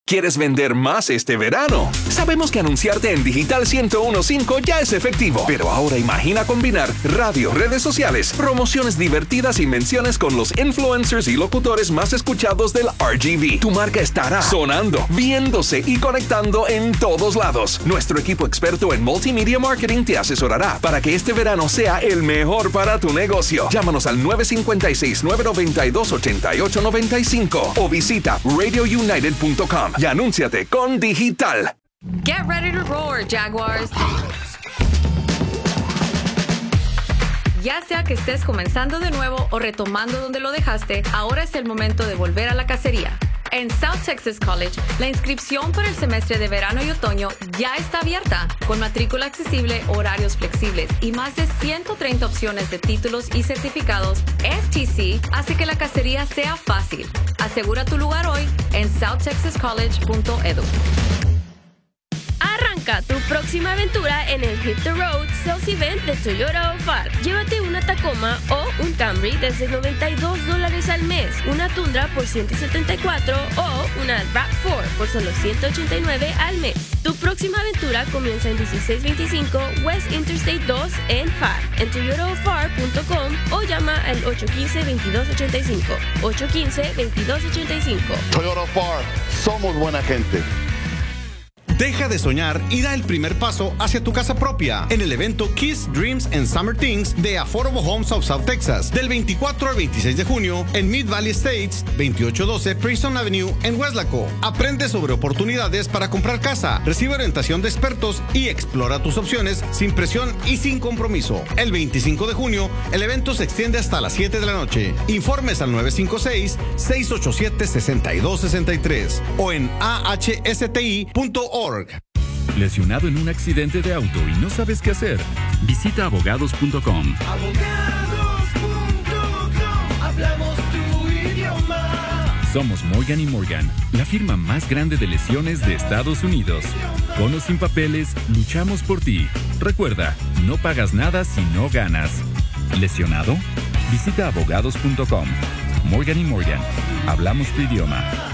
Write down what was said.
¿Quieres vender más este verano? Sabemos que anunciarte en Digital 101.5 ya es efectivo, pero ahora imagina combinar radio, redes sociales, promociones divertidas y menciones con los influencers y locutores más escuchados del RGV. Tu marca estará sonando, viéndose y conectando en todos lados. Nuestro equipo experto en multimedia marketing te asesorará para que este verano sea el mejor para tu negocio. Llámanos al 956-992-8895 o visita radiounited.com. Y anúnciate con Digital. Get ready to roar, Jaguars. Ya sea que estés comenzando de nuevo o retomando donde lo dejaste, ahora es el momento de volver a la cacería. En South Texas College, la inscripción para el semestre de verano y otoño ya está abierta, con matrícula accesible, horarios flexibles y más de 130 opciones de títulos y certificados. STC hace que la cacería sea fácil. Asegura tu lugar hoy en southtexascollege.edu. Arranca tu próxima aventura en el Hit the Road Sales Event de Toyota OFAR. Llévate una Tacoma o un Camry desde $92 al mes, una Tundra por $174 o una RAV4 por solo $189 al mes. Tu próxima aventura comienza en 1625 West Interstate 2 en FAR, en toyotaofar.com o llama al 815-2285. 815-2285. Toyota FAR, somos buena gente. Deja de soñar y da el primer paso hacia tu casa propia en el evento Kiss, Dreams and Summer Things de Affordable Homes of South Texas del 24 al 26 de junio en Mid Valley Estates, 2812 Preston Avenue en Weslaco. Aprende sobre oportunidades para comprar casa, recibe orientación de expertos y explora tus opciones sin presión y sin compromiso. El 25 de junio, el evento se extiende hasta las 7 de la noche. Informes al 956-687-6263 o en ahsti.org. ¿Lesionado en un accidente de auto y no sabes qué hacer? Visita abogados.com. Hablamos tu idioma. Somos Morgan & Morgan, la firma más grande de lesiones de Estados Unidos. Con o sin papeles, luchamos por ti. Recuerda, no pagas nada si no ganas. ¿Lesionado? Visita abogados.com. Morgan & Morgan. Hablamos tu idioma.